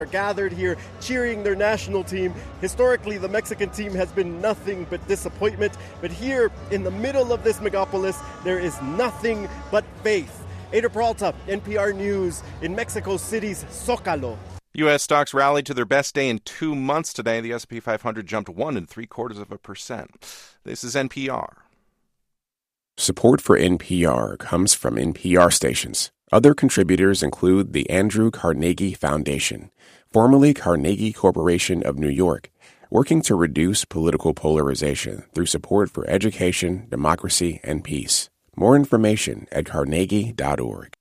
are gathered here cheering their national team. Historically, the Mexican team has been nothing but disappointment, but here in the middle of this megapolis, there is nothing but faith. Ada Peralta, NPR News, in Mexico City's Zócalo. U.S. stocks rallied to their best day in 2 months today. The S&P 500 jumped 1.75%. This is NPR. Support for NPR comes from NPR stations. Other contributors include the Andrew Carnegie Foundation, formerly Carnegie Corporation of New York, working to reduce political polarization through support for education, democracy, and peace. More information at carnegie.org.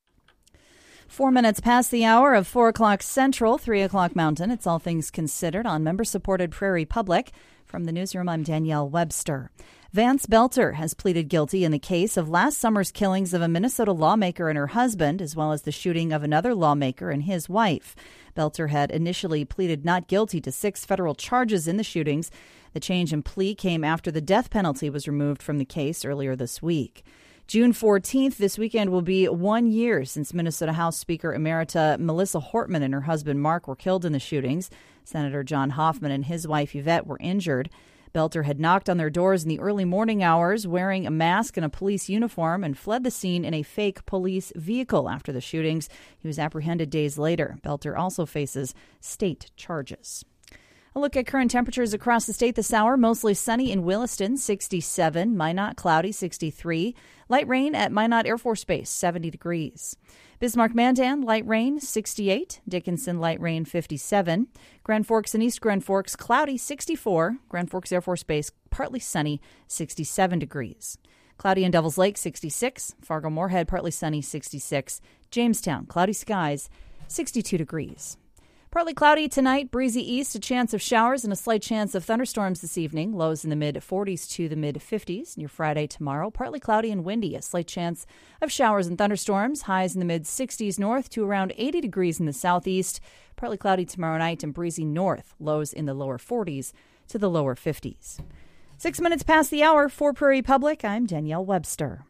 4 minutes past the hour of 4 o'clock Central, 3 o'clock Mountain. It's All Things Considered on member-supported Prairie Public. From the newsroom, I'm Danielle Webster. Vance Belter has pleaded guilty in the case of last summer's killings of a Minnesota lawmaker and her husband, as well as the shooting of another lawmaker and his wife. Belter had initially pleaded not guilty to 6 federal charges in the shootings. The change in plea came after the death penalty was removed from the case earlier this week. June 14th, this weekend, will be 1 year since Minnesota House Speaker Emerita Melissa Hortman and her husband Mark were killed in the shootings. Senator John Hoffman and his wife Yvette were injured. Belter had knocked on their doors in the early morning hours wearing a mask and a police uniform and fled the scene in a fake police vehicle after the shootings. He was apprehended days later. Belter also faces state charges. A look at current temperatures across the state this hour. Mostly sunny in Williston, 67. Minot, cloudy, 63. Light rain at Minot Air Force Base, 70 degrees. Bismarck-Mandan, light rain, 68. Dickinson, light rain, 57. Grand Forks and East Grand Forks, cloudy, 64. Grand Forks Air Force Base, partly sunny, 67 degrees. Cloudy in Devils Lake, 66. Fargo-Moorhead, partly sunny, 66. Jamestown, cloudy skies, 62 degrees. Partly cloudy tonight, breezy east, a chance of showers and a slight chance of thunderstorms this evening. Lows in the mid-40s to the mid-50s. Near Friday tomorrow, partly cloudy and windy, a slight chance of showers and thunderstorms. Highs in the mid-60s north to around 80 degrees in the southeast. Partly cloudy tomorrow night and breezy north. Lows in the lower 40s to the lower 50s. 6 minutes past the hour for Prairie Public, I'm Danielle Webster.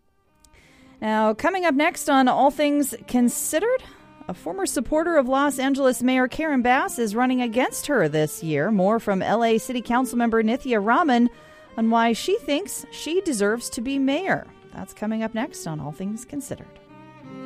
Now, coming up next on All Things Considered, a former supporter of Los Angeles Mayor Karen Bass is running against her this year. More from L.A. City Council member Nithya Raman on why she thinks she deserves to be mayor. That's coming up next on All Things Considered.